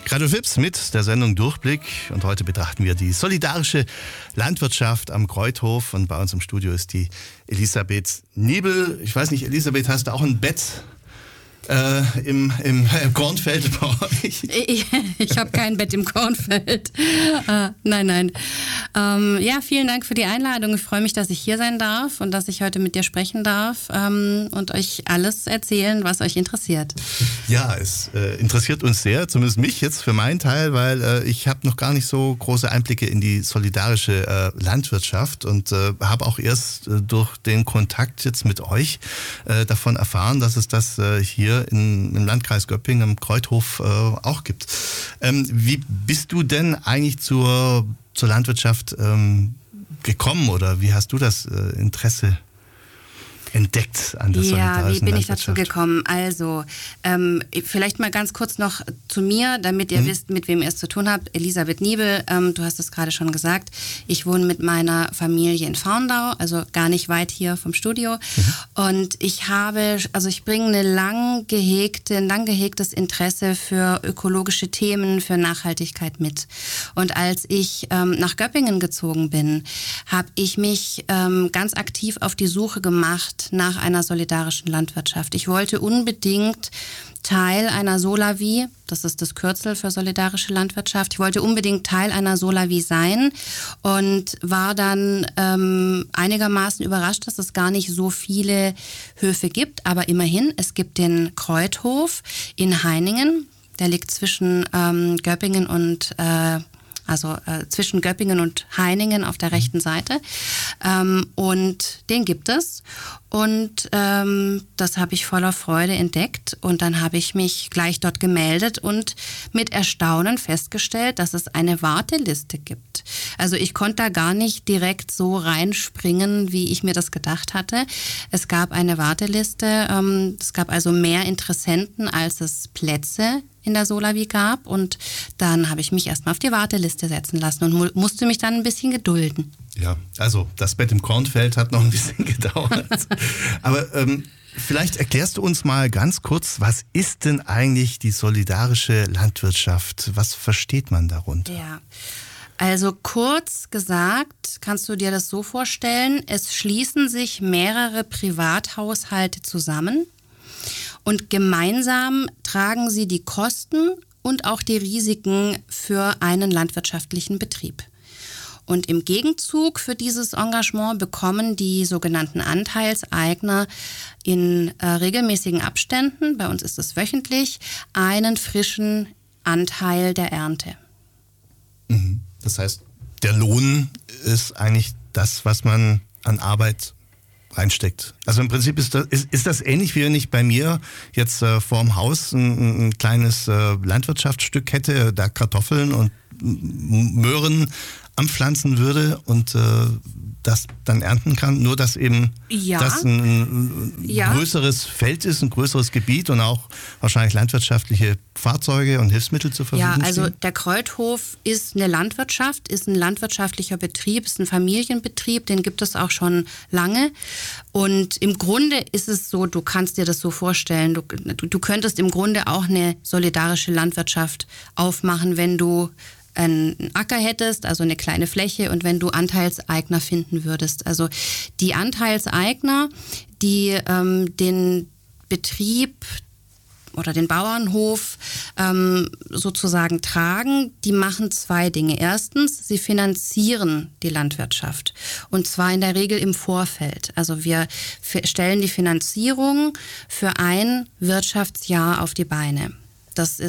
Radio Fips mit der Sendung Durchblick und heute betrachten wir die solidarische Landwirtschaft am Kreuthof und bei uns im Studio ist die Elisabeth Niebel. Ich weiß nicht, Elisabeth, hast du auch ein Bett im Kornfeld bei euch? Ich habe kein Bett im Kornfeld. Nein. Ja, vielen Dank für die Einladung. Ich freue mich, dass ich hier sein darf und dass ich heute mit dir sprechen darf und euch alles erzählen, was euch interessiert. Ja, es interessiert uns sehr, zumindest mich jetzt für meinen Teil, weil ich habe noch gar nicht so große Einblicke in die solidarische Landwirtschaft und habe auch erst durch den Kontakt jetzt mit euch davon erfahren, dass es das hier im Landkreis Göppingen am Kreuthof auch gibt. Wie bist du denn eigentlich zur Landwirtschaft gekommen oder wie hast du das Interesse entdeckt an der solidarischen Landwirtschaft? Ja, wie bin ich dazu gekommen? Also, vielleicht mal ganz kurz noch zu mir, damit ihr wisst, mit wem ihr es zu tun habt. Elisabeth Niebel, du hast es gerade schon gesagt. Ich wohne mit meiner Familie in Faurndau, also gar nicht weit hier vom Studio. Und ich bringe ein lang gehegtes Interesse für ökologische Themen, für Nachhaltigkeit mit. Und als ich nach Göppingen gezogen bin, habe ich mich ganz aktiv auf die Suche gemacht nach einer solidarischen Landwirtschaft. Ich wollte unbedingt Teil einer Solavi, das ist das Kürzel für solidarische Landwirtschaft. Ich wollte unbedingt Teil einer Solavi sein und war dann einigermaßen überrascht, dass es gar nicht so viele Höfe gibt. Aber immerhin, es gibt den Kreuthof in Heiningen. Der liegt zwischen Göppingen und zwischen Göppingen und Heiningen auf der rechten Seite. Und den gibt es. Und das habe ich voller Freude entdeckt. Und dann habe ich mich gleich dort gemeldet und mit Erstaunen festgestellt, dass es eine Warteliste gibt. Also ich konnte da gar nicht direkt so reinspringen, wie ich mir das gedacht hatte. Es gab eine Warteliste. Es gab also mehr Interessenten, als es Plätze in der Solavi gab und dann habe ich mich erstmal auf die Warteliste setzen lassen und musste mich dann ein bisschen gedulden. Ja, also das Bett im Kornfeld hat noch ein bisschen gedauert. Aber vielleicht erklärst du uns mal ganz kurz, was ist denn eigentlich die solidarische Landwirtschaft? Was versteht man darunter? Ja, also kurz gesagt, kannst du dir das so vorstellen, es schließen sich mehrere Privathaushalte zusammen. Und gemeinsam tragen sie die Kosten und auch die Risiken für einen landwirtschaftlichen Betrieb. Und im Gegenzug für dieses Engagement bekommen die sogenannten Anteilseigner in regelmäßigen Abständen, bei uns ist es wöchentlich, einen frischen Anteil der Ernte. Das heißt, der Lohn ist eigentlich das, was man an Arbeit reinsteckt. Also im Prinzip ist das ähnlich, wie wenn ich bei mir jetzt vorm Haus ein kleines Landwirtschaftsstück hätte, da Kartoffeln und Möhren anpflanzen würde und das dann ernten kann, nur dass eben das ein größeres Feld ist, ein größeres Gebiet und auch wahrscheinlich landwirtschaftliche Fahrzeuge und Hilfsmittel zur Verfügung stehen. Ja, also der Kreuthof ist eine Landwirtschaft, ist ein landwirtschaftlicher Betrieb, ist ein Familienbetrieb, den gibt es auch schon lange und im Grunde ist es so, du kannst dir das so vorstellen, du könntest im Grunde auch eine solidarische Landwirtschaft aufmachen, wenn du einen Acker hättest, also eine kleine Fläche und wenn du Anteilseigner finden würdest. Also die Anteilseigner, die den Betrieb oder den Bauernhof sozusagen tragen, die machen zwei Dinge. Erstens, sie finanzieren die Landwirtschaft und zwar in der Regel im Vorfeld. Also wir stellen die Finanzierung für ein Wirtschaftsjahr auf die Beine. Das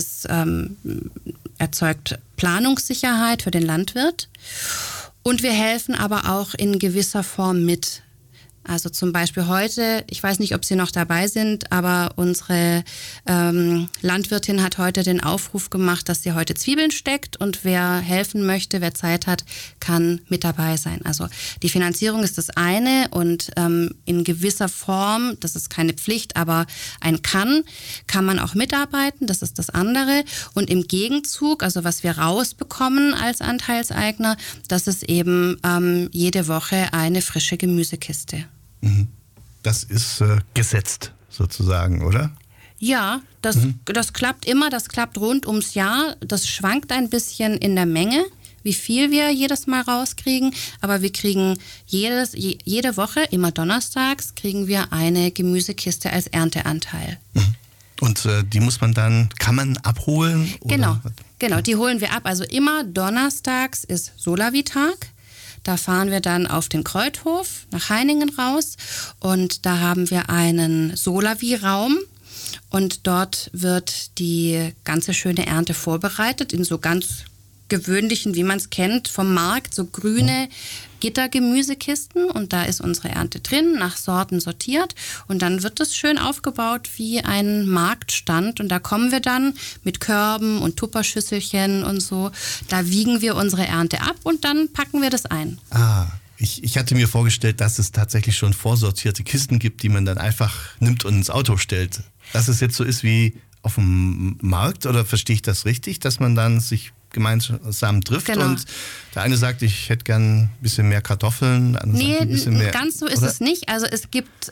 erzeugt Planungssicherheit für den Landwirt und wir helfen aber auch in gewisser Form mit. Also zum Beispiel heute, ich weiß nicht, ob Sie noch dabei sind, aber unsere Landwirtin hat heute den Aufruf gemacht, dass sie heute Zwiebeln steckt und wer helfen möchte, wer Zeit hat, kann mit dabei sein. Also die Finanzierung ist das eine und in gewisser Form, das ist keine Pflicht, aber kann man auch mitarbeiten, das ist das andere. Und im Gegenzug, also was wir rausbekommen als Anteilseigner, das ist eben jede Woche eine frische Gemüsekiste. Das ist gesetzt sozusagen, oder? Ja, das klappt immer, das klappt rund ums Jahr. Das schwankt ein bisschen in der Menge, wie viel wir jedes Mal rauskriegen. Aber wir kriegen jede Woche, immer donnerstags, kriegen wir eine Gemüsekiste als Ernteanteil. Und die kann man abholen? Oder? Genau, die holen wir ab. Also immer donnerstags ist Solavi-Tag. Da fahren wir dann auf den Kreuthof nach Heiningen raus und da haben wir einen Solavi-Raum. Und dort wird die ganze schöne Ernte vorbereitet in so ganz gewöhnlichen, wie man es kennt, vom Markt, so grüne Gittergemüsekisten. Und da ist unsere Ernte drin, nach Sorten sortiert. Und dann wird das schön aufgebaut wie ein Marktstand. Und da kommen wir dann mit Körben und Tupperschüsselchen und so. Da wiegen wir unsere Ernte ab und dann packen wir das ein. Ich hatte mir vorgestellt, dass es tatsächlich schon vorsortierte Kisten gibt, die man dann einfach nimmt und ins Auto stellt. Dass es jetzt so ist wie auf dem Markt, oder verstehe ich das richtig, dass man dann sich gemeinsam trifft und der eine sagt, ich hätte gern ein bisschen mehr Kartoffeln, der andere sagt ein bisschen mehr. Ganz so ist es nicht. Also es gibt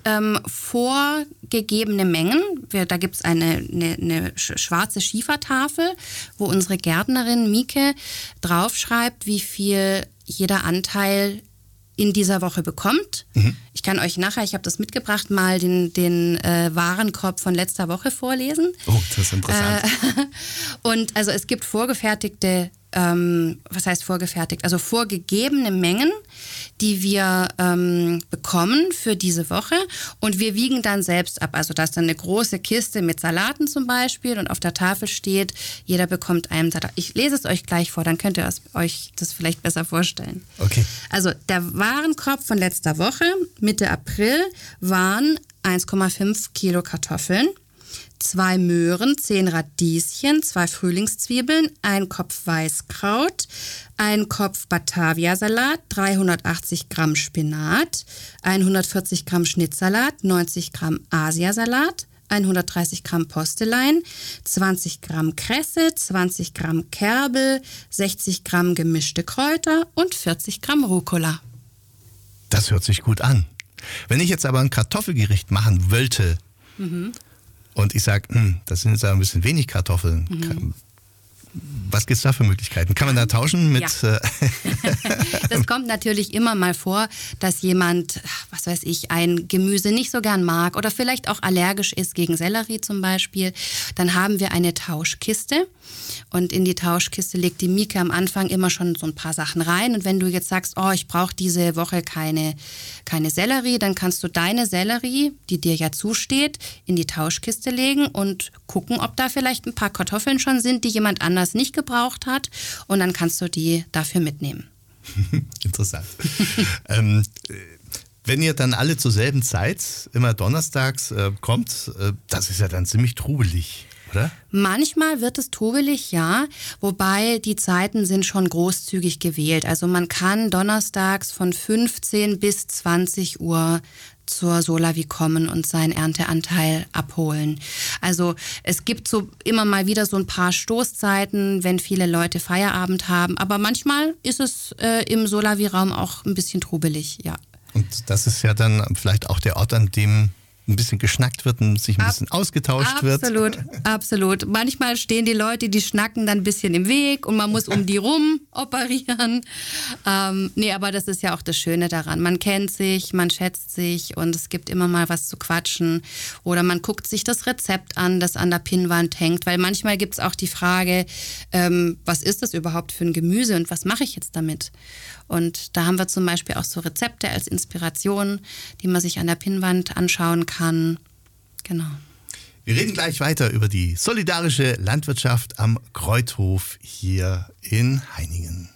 vorgegebene Mengen. Da gibt es eine schwarze Schiefertafel, wo unsere Gärtnerin Mieke draufschreibt, wie viel jeder Anteil in dieser Woche bekommt. Ich kann euch nachher, ich habe das mitgebracht, mal den Warenkorb von letzter Woche vorlesen. Oh, das ist interessant. Und also es gibt vorgefertigte, was heißt vorgefertigt? Also vorgegebene Mengen, die wir bekommen für diese Woche und wir wiegen dann selbst ab. Also da ist dann eine große Kiste mit Salaten zum Beispiel und auf der Tafel steht, jeder bekommt einen Salat. Ich lese es euch gleich vor, dann könnt ihr euch das vielleicht besser vorstellen. Okay. Also der Warenkorb von letzter Woche, Mitte April, waren 1,5 Kilo Kartoffeln, 2 Möhren, 10 Radieschen, 2 Frühlingszwiebeln, 1 Kopf Weißkraut, 1 Kopf Batavia-Salat, 380 Gramm Spinat, 140 Gramm Schnittsalat, 90 Gramm Asiasalat, 130 Gramm Postelein, 20 Gramm Kresse, 20 Gramm Kerbel, 60 Gramm gemischte Kräuter und 40 Gramm Rucola. Das hört sich gut an. Wenn ich jetzt aber ein Kartoffelgericht machen wollte, und ich sage, das sind jetzt aber ein bisschen wenig Kartoffeln. Was gibt es da für Möglichkeiten? Kann man da tauschen mit... Ja. Das kommt natürlich immer mal vor, dass jemand, was weiß ich, ein Gemüse nicht so gern mag oder vielleicht auch allergisch ist gegen Sellerie zum Beispiel. Dann haben wir eine Tauschkiste und in die Tauschkiste legt die Mieke am Anfang immer schon so ein paar Sachen rein. Und wenn du jetzt sagst, ich brauche diese Woche keine Sellerie, dann kannst du deine Sellerie, die dir ja zusteht, in die Tauschkiste legen und gucken, ob da vielleicht ein paar Kartoffeln schon sind, die jemand anders nicht gebraucht hat. Und dann kannst du die dafür mitnehmen. Interessant. Wenn ihr dann alle zur selben Zeit, immer donnerstags, kommt, das ist ja dann ziemlich trubelig, oder? Manchmal wird es trubelig, ja, wobei die Zeiten sind schon großzügig gewählt. Also man kann donnerstags von 15 bis 20 Uhr zur Solavi kommen und seinen Ernteanteil abholen. Also es gibt so immer mal wieder so ein paar Stoßzeiten, wenn viele Leute Feierabend haben, aber manchmal ist es im Solavi-Raum auch ein bisschen trubelig, ja. Und das ist ja dann vielleicht auch der Ort, an dem ein bisschen geschnackt wird und sich ein bisschen ausgetauscht wird. Absolut. Manchmal stehen die Leute, die schnacken dann ein bisschen im Weg und man muss um die rum operieren. Aber das ist ja auch das Schöne daran. Man kennt sich, man schätzt sich und es gibt immer mal was zu quatschen. Oder man guckt sich das Rezept an, das an der Pinnwand hängt. Weil manchmal gibt es auch die Frage, was ist das überhaupt für ein Gemüse und was mache ich jetzt damit? Und da haben wir zum Beispiel auch so Rezepte als Inspiration, die man sich an der Pinnwand anschauen kann. Genau. Wir reden gleich weiter über die solidarische Landwirtschaft am Kreuthof hier in Heiningen.